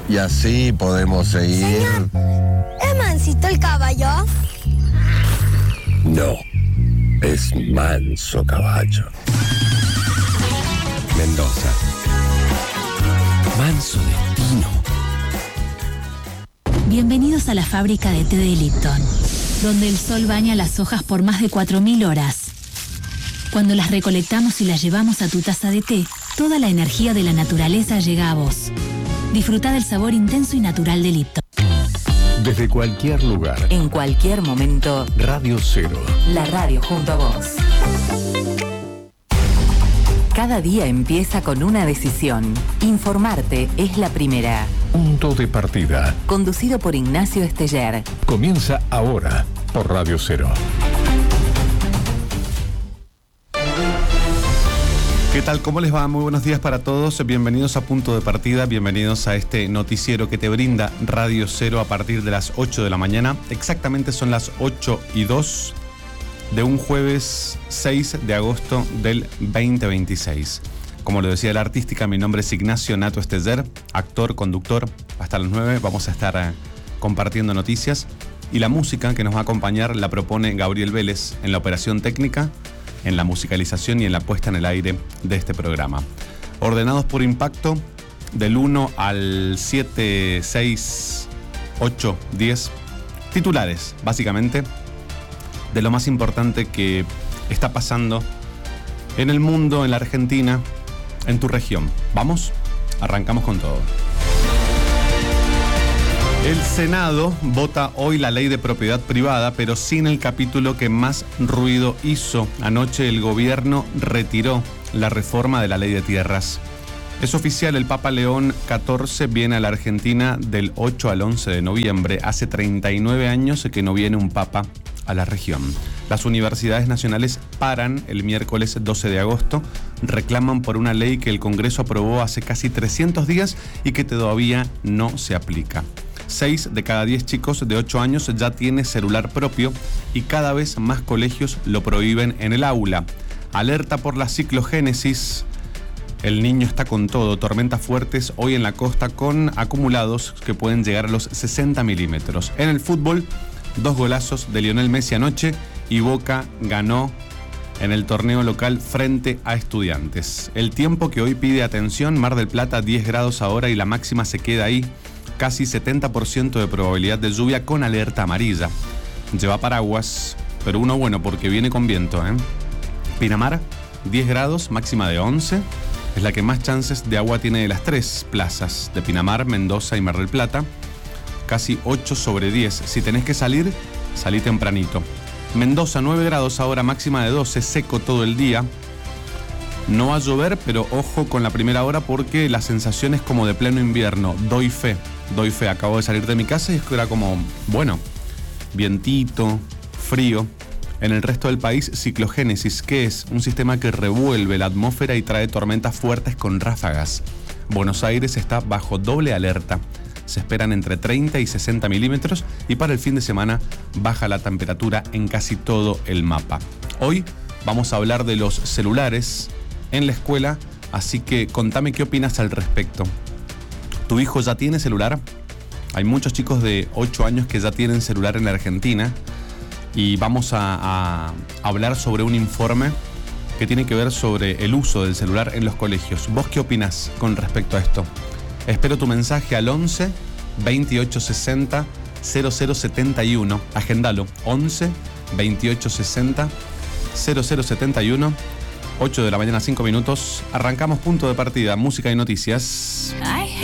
Y así podemos seguir. Señor, ¿es mansito el caballo? No, es manso caballo. Mendoza. Manso destino. Bienvenidos a la fábrica de té de Lipton, donde el sol baña las hojas por más de 4.000 horas. Cuando las recolectamos y las llevamos a tu taza de té, toda la energía de la naturaleza llega a vos. Disfruta del sabor intenso y natural de Lipton. Desde cualquier lugar, en cualquier momento, Radio Cero. La radio junto a vos. Cada día empieza con una decisión. Informarte es la primera. Punto de partida. Conducido por Ignacio Esteller. Comienza ahora por Radio Cero. ¿Qué tal? ¿Cómo les va? Muy buenos días para todos. Bienvenidos a Punto de Partida. Bienvenidos a este noticiero que te brinda Radio Cero a partir de las 8 de la mañana. Exactamente son las 8:02 de un jueves 6 de agosto del 2026. Como lo decía la artística, mi nombre es Ignacio Nato Esteller, actor, conductor. Hasta las 9 vamos a estar compartiendo noticias. Y la música que nos va a acompañar la propone Gabriel Vélez en la operación técnica, en la musicalización y en la puesta en el aire de este programa. Ordenados por impacto, del 1 al 7, 6, 8, 10, titulares, básicamente, de lo más importante que está pasando en el mundo, en la Argentina, en tu región. ¿Vamos? Arrancamos con todo. El Senado vota hoy la ley de propiedad privada, pero sin el capítulo que más ruido hizo. Anoche el gobierno retiró la reforma de la ley de tierras. Es oficial, el Papa León XIV viene a la Argentina del 8 al 11 de noviembre. Hace 39 años que no viene un papa a la región. Las universidades nacionales paran el miércoles 12 de agosto. Reclaman por una ley que el Congreso aprobó hace casi 300 días y que todavía no se aplica. 6 de cada 10 chicos de 8 años ya tiene celular propio y cada vez más colegios lo prohíben en el aula. Alerta por la ciclogénesis. El niño está con todo. Tormentas fuertes hoy en la costa con acumulados que pueden llegar a los 60 milímetros. En el fútbol, 2 golazos de Lionel Messi anoche y Boca ganó en el torneo local frente a Estudiantes. El tiempo que hoy pide atención: Mar del Plata 10 grados ahora y la máxima se queda ahí. Casi 70% de probabilidad de lluvia con alerta amarilla. Lleva paraguas, pero uno bueno porque viene con viento, Pinamar, 10 grados, máxima de 11. Es la que más chances de agua tiene de las 3 plazas, de Pinamar, Mendoza y Mar del Plata. Casi 8 sobre 10. Si tenés que salir, salí tempranito. Mendoza, 9 grados ahora, máxima de 12, seco todo el día. No va a llover, pero ojo con la primera hora porque la sensación es como de pleno invierno. Doy fe. Acabo de salir de mi casa y era como, bueno, vientito, frío. En el resto del país, ciclogénesis, que es un sistema que revuelve la atmósfera y trae tormentas fuertes con ráfagas. Buenos Aires está bajo doble alerta. Se esperan entre 30 y 60 milímetros y para el fin de semana baja la temperatura en casi todo el mapa. Hoy vamos a hablar de los celulares en la escuela, así que contame qué opinas al respecto. ¿Tu hijo ya tiene celular? Hay muchos chicos de 8 años que ya tienen celular en la Argentina y vamos a hablar sobre un informe que tiene que ver sobre el uso del celular en los colegios. ¿Vos qué opinás con respecto a esto? Espero tu mensaje al 11 2860 0071. Agendalo, 11 2860 0071. 8 de la mañana, 5 minutos. Arrancamos Punto de Partida, música y noticias.